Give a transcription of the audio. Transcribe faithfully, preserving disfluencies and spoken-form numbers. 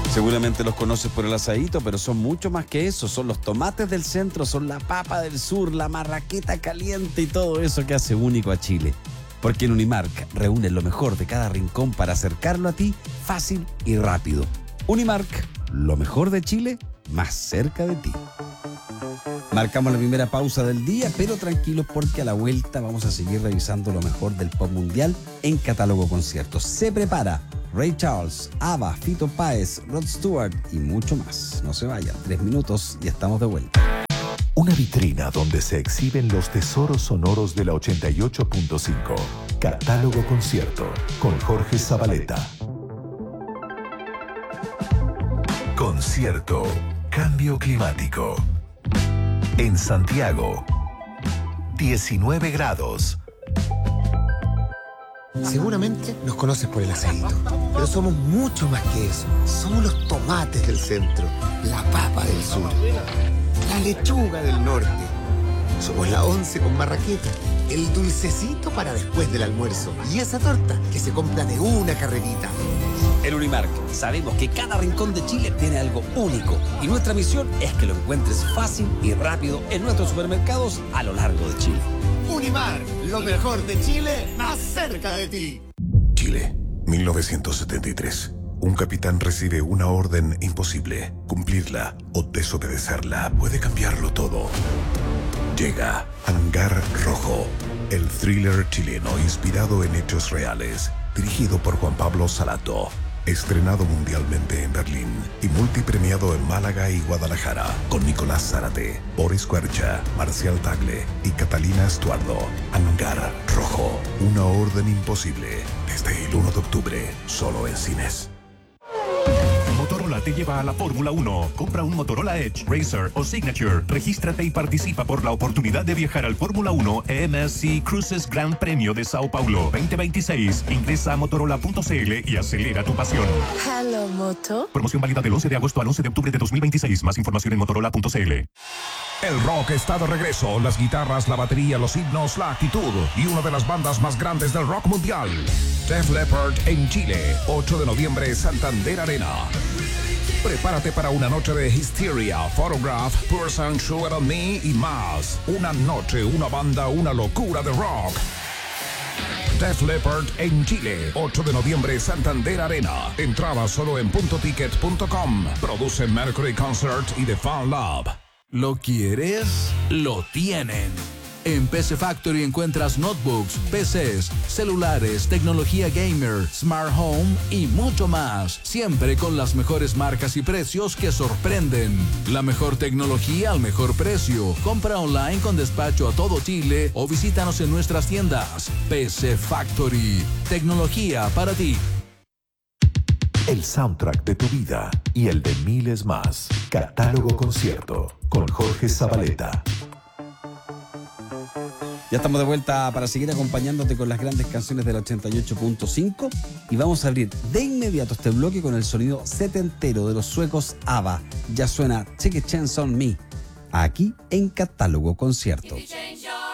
Seguramente los conoces por el asadito, pero son mucho más que eso. Son los tomates del centro, son la papa del sur, la marraqueta caliente y todo eso que hace único a Chile. Porque en Unimark reúne lo mejor de cada rincón para acercarlo a ti fácil y rápido. Unimark, lo mejor de Chile, más cerca de ti. Marcamos la primera pausa del día, pero tranquilos porque a la vuelta vamos a seguir revisando lo mejor del pop mundial en Catálogo Conciertos. Se prepara Ray Charles, ABBA, Fito Páez, Rod Stewart y mucho más. No se vayan, tres minutos y estamos de vuelta. Una vitrina donde se exhiben los tesoros sonoros de la ochenta y ocho punto cinco. Catálogo Concierto con Jorge Zabaleta. Concierto Cambio Climático. En Santiago, diecinueve grados. Seguramente nos conoces por el asadito, pero somos mucho más que eso. Somos los tomates del centro, la papa del sur, la lechuga del norte. Somos la once con marraqueta, el dulcecito para después del almuerzo y esa torta que se compra de una carrerita. En Unimark sabemos que cada rincón de Chile tiene algo único y nuestra misión es que lo encuentres fácil y rápido en nuestros supermercados a lo largo de Chile. Unimark, lo mejor de Chile, más cerca de ti. Chile, mil novecientos setenta y tres. Un capitán recibe una orden imposible. Cumplirla o desobedecerla puede cambiarlo todo. Llega Hangar Rojo, el thriller chileno inspirado en hechos reales, dirigido por Juan Pablo Salato. Estrenado mundialmente en Berlín y multipremiado en Málaga y Guadalajara, con Nicolás Zárate, Boris Quercia, Marcial Tagle y Catalina Estuardo. Hangar Rojo, una orden imposible, desde el uno de octubre, solo en cines. Motorola te lleva a la Fórmula uno. Compra un Motorola Edge, Racer o Signature. Regístrate y participa por la oportunidad de viajar al Fórmula uno E M C Cruises Gran Premio de Sao Paulo veinte veintiséis. Ingresa a motorola punto c l y acelera tu pasión. Hello, Moto. Promoción válida del once de agosto al once de octubre de dos mil veintiséis. Más información en motorola punto c l. El rock está de regreso. Las guitarras, la batería, los himnos, la actitud y una de las bandas más grandes del rock mundial. Def Leppard en Chile, ocho de noviembre, Santander Arena. Prepárate para una noche de Hysteria, Photograph, Person, Sugar on Me y más. Una noche, una banda, una locura de rock. Def Leppard en Chile, ocho de noviembre, Santander Arena. Entrada solo en punto ticket punto com. Produce Mercury Concert y The Fan Lab. ¿Lo quieres? Lo tienen. En P C Factory encuentras notebooks, P Cs, celulares, tecnología gamer, smart home y mucho más. Siempre con las mejores marcas y precios que sorprenden. La mejor tecnología al mejor precio. Compra online con despacho a todo Chile o visítanos en nuestras tiendas. P C Factory. Tecnología para ti. El soundtrack de tu vida y el de miles más. Catálogo Concierto con Jorge Zabaleta. Ya estamos de vuelta para seguir acompañándote con las grandes canciones del ochenta y ocho punto cinco y vamos a abrir de inmediato este bloque con el sonido setentero de los suecos ABBA. Ya suena Take a Chance on Me, aquí en Catálogo Concierto.